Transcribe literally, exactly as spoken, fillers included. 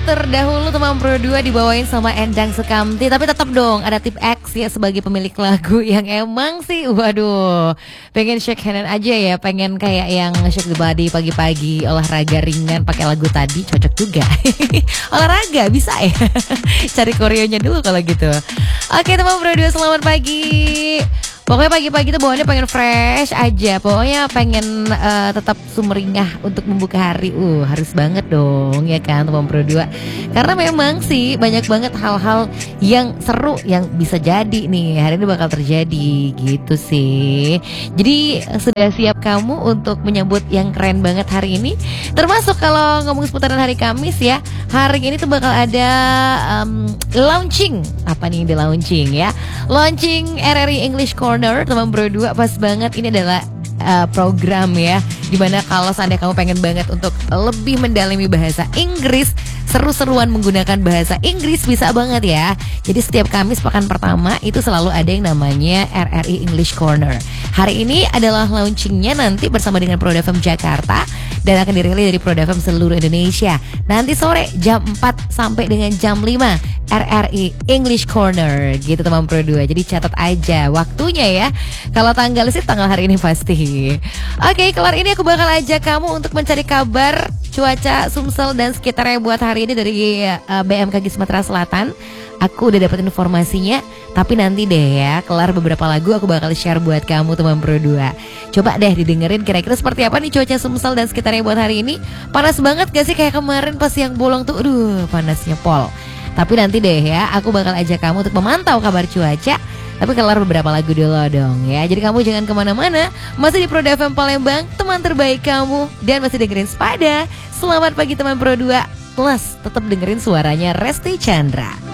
terdahulu teman Pro dua dibawain sama Endang Sukamti. Tapi tetap dong ada tip X ya sebagai pemilik lagu yang emang sih waduh pengen shake hand aja ya. Pengen kayak yang shake the body pagi-pagi olahraga ringan pakai lagu tadi cocok juga. Olahraga bisa ya. Cari koreonya dulu kalau gitu. Oke teman Pro dua selamat pagi. Pokoknya pagi-pagi tuh bawaannya pengen fresh aja. Pokoknya pengen uh, tetap sumringah untuk membuka hari. Uh, harus banget dong ya kan teman Pro dua. Karena memang sih banyak banget hal-hal yang seru yang bisa jadi nih. Hari ini bakal terjadi gitu sih. Jadi sudah siap kamu untuk menyambut yang keren banget hari ini? Termasuk kalau ngomong seputaran hari Kamis ya. Hari ini tuh bakal ada um, launching. Apa nih di launching ya? Launching R R I English Corner teman Pro dua, pas banget. Ini adalah uh, program ya, dimana kalau seandainya kamu pengen banget untuk lebih mendalami bahasa Inggris, seru-seruan menggunakan bahasa Inggris, bisa banget ya. Jadi setiap Kamis pekan pertama itu selalu ada yang namanya R R I English Corner. Hari ini adalah launchingnya nanti bersama dengan Pro F M Jakarta dan akan dirilis dari Pro F M seluruh Indonesia. Nanti sore jam empat sampai dengan jam lima R R I English Corner gitu teman Pro dua. Jadi catat aja waktunya ya. Kalau tanggal sih tanggal hari ini pasti. Oke, kelar ini aku bakal ajak kamu untuk mencari kabar cuaca Sumsel dan sekitarnya buat hari ini dari uh, B M K G Sumatera Selatan. Aku udah dapat informasinya, tapi nanti deh ya, kelar beberapa lagu aku bakal share buat kamu teman Pro dua. Coba deh didengerin kira-kira seperti apa nih cuaca Sumsel dan sekitarnya buat hari ini. Panas banget gak sih kayak kemarin pas yang bolong tuh? Aduh, panasnya pol. Tapi nanti deh ya, aku bakal ajak kamu untuk memantau kabar cuaca. Tapi kelar beberapa lagu dulu dong ya. Jadi kamu jangan kemana-mana. Masih di Pro F M Palembang, teman terbaik kamu. Dan masih dengerin Spada. Selamat pagi teman Pro dua. Plus tetap dengerin suaranya Resti Chandra.